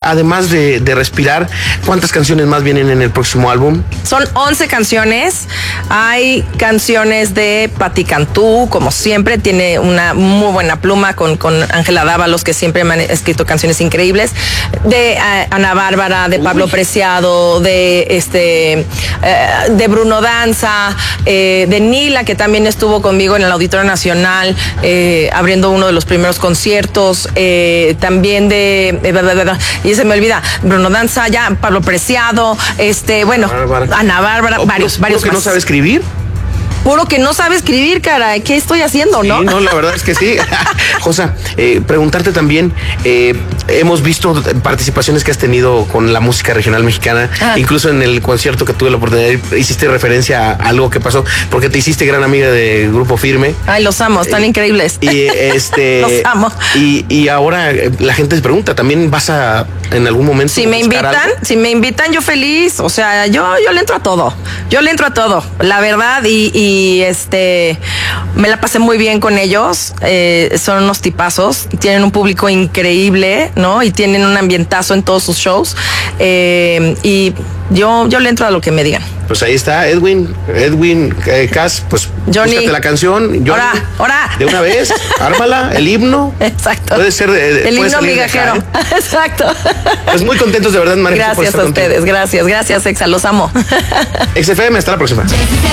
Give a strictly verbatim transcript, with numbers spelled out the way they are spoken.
además de, de Respirar, ¿cuántas canciones más vienen en el próximo álbum? Son once canciones. Hay canciones de Patti Cantú, como siempre, tiene una muy buena pluma con, con Ángela Dávalos, que siempre me han escrito canciones increíbles. De uh, Ana Bárbara, de Pablo Uy. Preciado, de este uh, de Bruno Danza, eh, de Nila, que también estuvo conmigo en el Auditorio Nacional, eh, abriendo uno de los primeros conciertos. Eh, también de eh, y se me olvida, Bruno Danza, ya Pablo Preciado, este, bueno, Bárbara. Ana Bárbara, ¿O varios, puro, varios puro que más. no sabe escribir? Puro que no sabe escribir, cara. ¿Qué estoy haciendo, sí, no? No, la verdad es que sí. Josa, eh, preguntarte también, eh, hemos visto participaciones que has tenido con la música regional mexicana, ah. incluso en el concierto que tuve la oportunidad, hiciste referencia a algo que pasó, porque te hiciste gran amiga de Grupo Firme. Ay, los amo, están eh, increíbles. Y este... los amo. Y, y ahora la gente se pregunta, ¿también vas a en algún momento? Si me invitan, algo? si me invitan, yo feliz. O sea, yo, yo le entro a todo. Yo le entro a todo, la verdad, y, y Y este me la pasé muy bien con ellos, eh, son unos tipazos, tienen un público increíble, ¿no? Y tienen un ambientazo en todos sus shows, eh, y yo, yo le entro a lo que me digan. Pues ahí está, Edwin, Edwin eh, Cass, pues Johnny, búscate la canción. Johnny, ora, ora. De una vez, ármala, el himno. Exacto. Puede ser eh, el himno migajero. ¿eh? Exacto. Pues muy contentos de verdad, María. Gracias a ustedes, contigo. gracias, gracias, Exa, los amo. X F M, hasta la próxima.